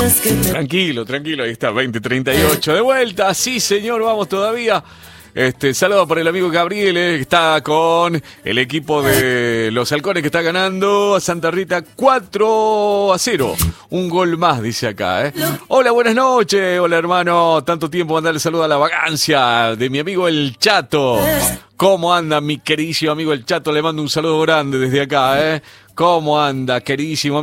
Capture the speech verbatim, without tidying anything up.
Tranquilo, tranquilo, ahí está, veinte treinta y ocho. De vuelta, sí señor, vamos todavía. Este, saludo por el amigo Gabriel, eh, que está con el equipo de los Halcones que está ganando a Santa Rita cuatro a cero. Un gol más, dice acá. Eh. Hola, buenas noches. Hola, hermano. Tanto tiempo mandarle saludo a la vagancia de mi amigo el Chato. ¿Cómo anda mi queridísimo amigo el Chato? Le mando un saludo grande desde acá. Eh. ¿Cómo anda, queridísimo amigo?